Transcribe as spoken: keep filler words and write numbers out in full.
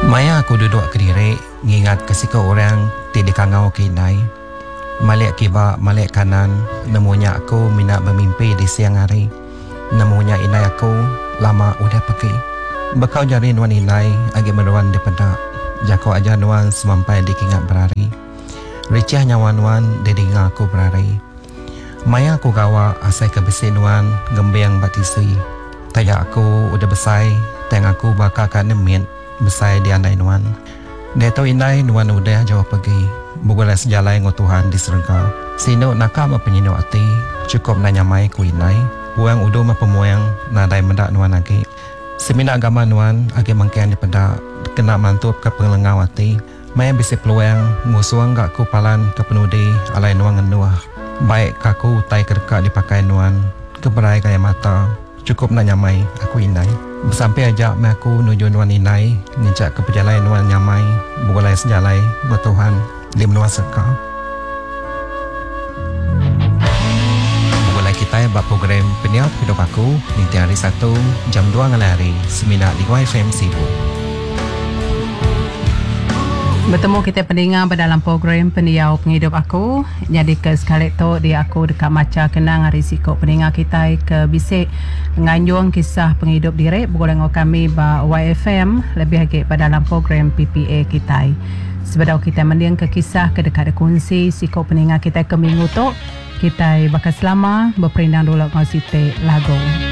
Maya aku duduk kediri, ngingat kesika orang tidak kangau kinai. Malik kiba, malik kanan, nemunya aku minat bermimpi di siang hari. Nemunya inai aku lama udah pergi. Bekau jari nuan inai agi meruan di pedak. Jako aja nuan semampai di kingat berari. Ricah nyawa nuan di dengar aku berari. Maya aku gawa asai kebisi nuan gembiang batisi. Taya aku udah besai, teng aku bakal kan nemit besai di andai nuan. Dia tahu inai nuan udah jauh pergi. Bukanlah sejalai ngau Tuhan di serga. Sino nakam apa nyino ati, cukup nanya mai ku inai. Buang udo mapemoyang nadai mendak nuan lagi. Semina agama nuan agi mangkian di pedak. Kena mantup ke pengelengau ati. Maya bisi peluang musuang gak ku palan ke penudi alai nuan ngenuah. Baik kaku tai kerka dipakai nuan. Keberai kaya mata. Cukup nanya mai aku inai. Sampai aja me aku nuju nuan inai. Ngejak ke perjalanan nuan nyamai. Bukanlah sejalai buat Tuhan di menua serka. Bukanlah kita buat program Peniap Hidup Aku di hari satu jam dua ngalari seminar di Y F M Sibu. Bertemu kita pendengar dalam program Peniau Penghidup Aku. Jadi ke sekali tu dia aku dekat maca kenang risiko pendengar kita ke bisik nganjung kisah penghidup diri boleh ngau kami ba Y F M lebih lagi pada dalam program P P A kita. Sebab kita mendiang ke kisah ke dekat kunci siko pendengar kita ke minggu tu kita bakal selama berperindang dulu ngau site lagu.